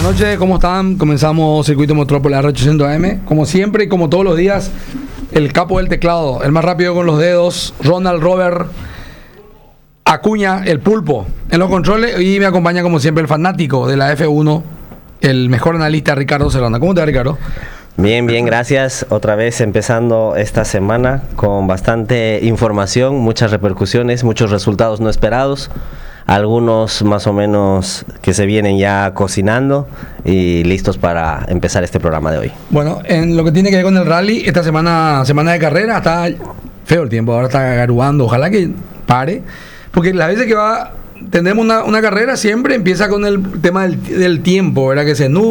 Buenas noches, ¿cómo están? Comenzamos Circuito Metrópolis R800AM. Como siempre y como todos los días, el capo del teclado, el más rápido con los dedos, Ronald Robert Acuña, el pulpo, en los controles. Y me acompaña como siempre el fanático de la F1, el mejor analista, Ricardo Serrano. ¿Cómo te va, Ricardo? Bien, bien, gracias. Otra vez empezando esta semana con bastante información, muchas repercusiones, muchos resultados no esperados. Algunos más o menos que se vienen ya cocinando y listos para empezar este programa de hoy. Bueno, en lo que tiene que ver con el rally, esta semana de carrera, está feo el tiempo, ahora está garuando, ojalá que pare, porque las veces que tenemos una carrera siempre empieza con el tema del tiempo, ¿verdad? Que se nubla.